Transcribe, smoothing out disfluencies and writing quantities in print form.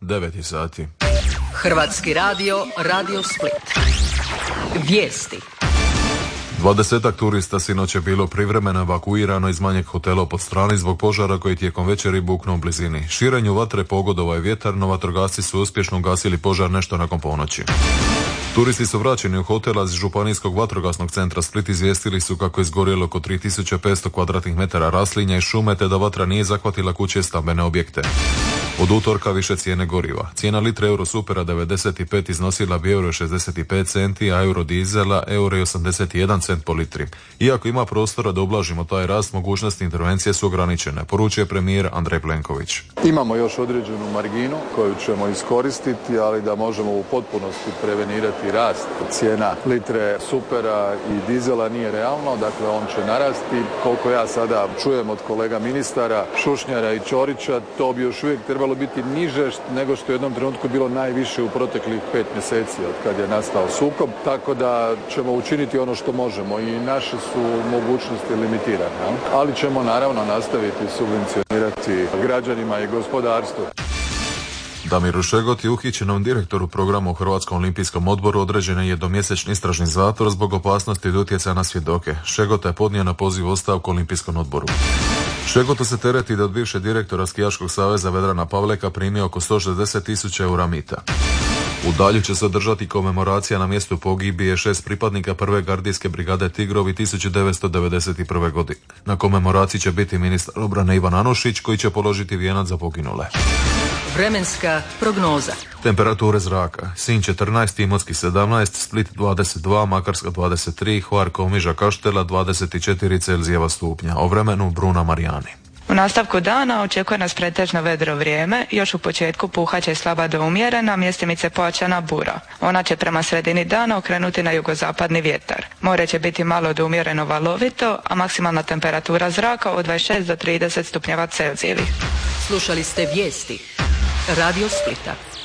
9 sati. Hrvatski radio, Radio Split. Vijesti. 20 turista sinoć je bilo privremeno evakuirano iz manjeg hotela pod strani zbog požara koji tijekom večeri buknuo u blizini. Širenju vatre pogodovao je vjetar, no vatrogasci su uspješno ugasili požar nešto nakon ponoći. Turisti su vraćeni u hotel, a iz Županijskog vatrogasnog centra Split izvijestili su kako je izgorjelo oko 3500 kvadratnih metara raslinja i šume, te da vatra nije zahvatila kuće i stambene objekte. Od utorka više cijene goriva. Cijena litre Eurosupera 95 iznosila bi €65 centi, a eurodizela €81 cent po litri. Iako ima prostora da ublažimo taj rast, mogućnosti intervencije su ograničene, poručuje premijer Andrej Plenković. Imamo još određenu marginu koju ćemo iskoristiti, ali da možemo u potpunosti prevenirati rast cijena litre supera i dizela nije realno, dakle on će narasti. Koliko ja sada čujem od kolega ministara Šušnjara i Ćorića, to bi još uvijek trebalo biti niže nego što je u jednom trenutku bilo najviše u proteklih 5 mjeseci od kad je nastao sukob, tako da ćemo učiniti ono što možemo i naše su mogućnosti limitirane, ali ćemo naravno nastaviti subvencionirati građanima i gospodarstvu. Damiru Šegoti, uhićenom direktoru programa u Hrvatskom olimpijskom odboru, određen je jednomjesečni istražni zatvor zbog opasnosti od utjecaja na svjedoke. Šegota je podnio na poziv ostavku Olimpijskom odboru. Šegotu se tereti da od bivšeg direktora Skijaškog saveza Vedrana Pavleka primio oko 160.000 eura mita. U Dalju će se održati komemoracija na mjestu pogibije 6 pripadnika prve gardijske brigade Tigrovi 1991. godine. Na komemoraciji će biti ministar obrane Ivan Anušić, koji će položiti vijenac za poginule. Vremenska prognoza. Temperature zraka: Sinj 14, Imotski 17, Split 22, Makarska 23, Hvar, Komiža, Kaštela 24 Celzijeva stupnja. O vremenu Bruna Marijani. U nastavku dana očekuje nas pretežno vedro vrijeme, još u početku puhaće slaba do umjerena, mjestimice pojačana bura. Ona će prema sredini dana okrenuti na jugozapadni vjetar. More će biti malo do umjereno valovito, a maksimalna temperatura zraka od 26 do 30 stupnjeva Celzijevih. Slušali ste vijesti Radio Splita.